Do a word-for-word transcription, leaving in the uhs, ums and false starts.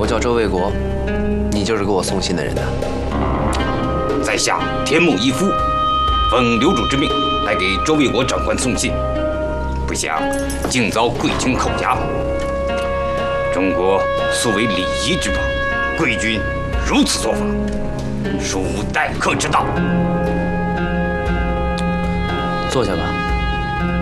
我叫周卫国，你就是给我送信的人呐。 在下天目一夫，奉刘主之命来给周卫国长官送信，不想竟遭贵军扣押。中国素为礼仪之邦，贵军如此做法，殊无待客之道。 坐下吧。